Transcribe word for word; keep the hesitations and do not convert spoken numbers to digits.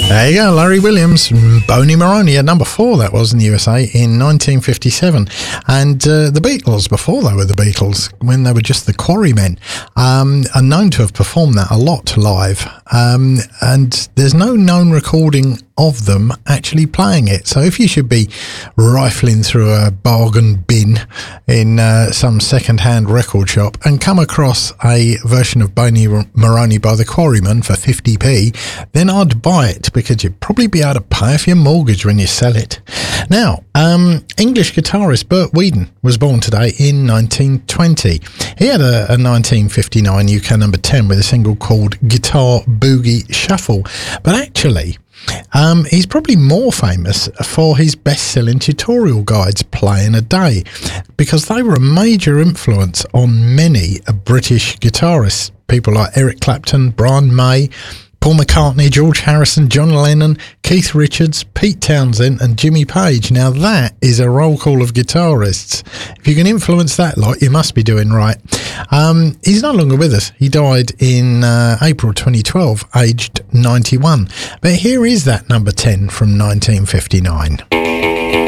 There you go, Larry Williams, Boney Maroney at number four, that was in the U S A in nineteen fifty-seven. And uh, the Beatles, before they were the Beatles, when they were just the Quarrymen, um, are known to have performed that a lot live. Um, and there's no known recording of them actually playing it. So if you should be rifling through a bargain bin in uh, some second-hand record shop and come across a version of Boney Maroney by the Quarrymen for fifty p, then I'd buy it, because you'd probably be able to pay off your mortgage when you sell it. Now, um, English guitarist Bert Weedon was born today in nineteen twenty. He had a, a nineteen fifty-nine U K number ten with a single called Guitar Boogie Shuffle, but actually Um, he's probably more famous for his best-selling tutorial guides, Playing a Day, because they were a major influence on many British guitarists, people like Eric Clapton, Brian May, Paul McCartney, George Harrison, John Lennon, Keith Richards, Pete Townsend and Jimmy Page. Now that is a roll call of guitarists. If you can influence that lot, you must be doing right. Um, he's no longer with us. He died in uh, April twenty twelve, aged ninety-one. But here is that number ten from nineteen fifty-nine.